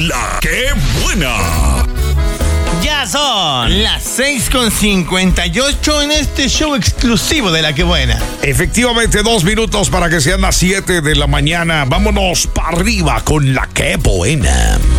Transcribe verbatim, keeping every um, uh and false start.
La que buena. Ya son las seis con cincuenta y ocho en este show exclusivo de La que buena. Efectivamente, dos minutos para que sean las siete de la mañana. Vámonos para arriba con La que buena.